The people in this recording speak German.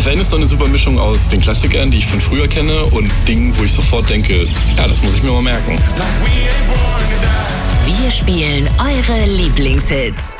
Fan ist so eine super Mischung aus den Klassikern, die ich von früher kenne, und Dingen, wo ich sofort denke, ja, das muss ich mir mal merken. Wir spielen eure Lieblingshits.